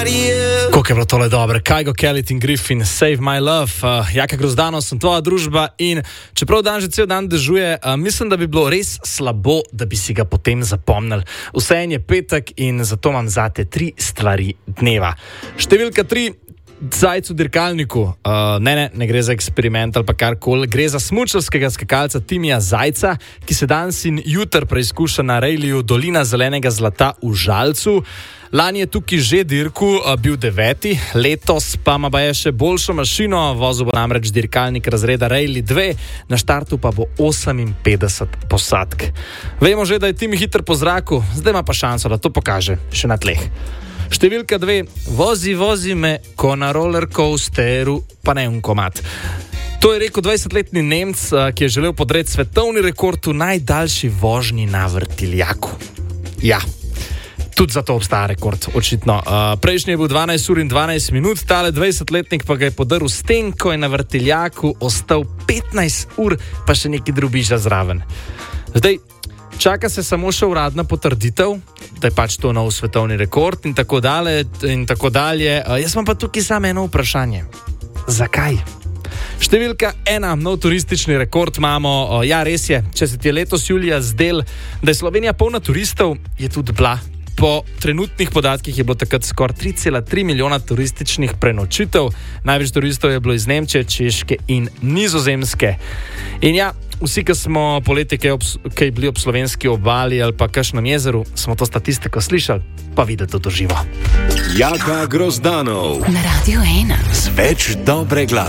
Kako je bilo tole dobro, Kygo Kelly in Griffin, Save My Love, Jaka Grozdanov, sem tvoja družba in čeprav dan že cel dan dežuje, mislim, da bi bilo res slabo, da bi si ga potem zapomnili. Vseeno je petek in zato imam zate 3 stvari dneva. Številka 3, zajc v dirkalniku. Ne gre za eksperiment ali pa karkoli, gre za smučarskega skakalca Timija Zajca, ki se danes in jutri preizkuša na rejliju Dolina zelenega zlata v Žalcu. Lani je tukaj že dirku, bil 9, letos pa ima baje še boljšo mašino, vozil bo namreč dirkalnik razreda Rally 2, na štartu pa bo 58 posadk. Vemo že, da je Tim hiter po zraku, zdaj ima pa šanso, da to pokaže še na tleh. Številka 2, vozi me, ko na roller coasteru, pa ne komad. To je rekel 20-letni Nemec, ki je želel podreti svetovni rekord v najdaljši vožnji na vrtiljaku. Ja. Tudi zato obstaja rekord, očitno. Prejšnji je bil 12 ur in 12 minut, tale 20-letnik pa ga je podrl s tem, ko je na vrtiljaku ostal 15 ur, pa še neki drobiža zraven. Zdaj, čaka se samo še uradna potrditev, da je pač to nov svetovni rekord in tako dalje. Jaz imam pa tukaj samo eno vprašanje. Zakaj? Številka 1, nov turistični rekord imamo. Ja, res je, če se ti je letos julija zdel, da je Slovenija polna turistov, je tudi bila. Po trenutnih podatkih je bilo takrat skoraj 3,3 milijona turističnih prenočitev. Največ turistov je bilo iz Nemčije, Češke in Nizozemske. In ja, vsi, ki smo poleti kaj bili ob slovenski obali ali pa kakšnem jezeru, smo to statistiko slišali, pa videli to živo. Jaka Grozdanov na Radio 1 z več dobre glasbe.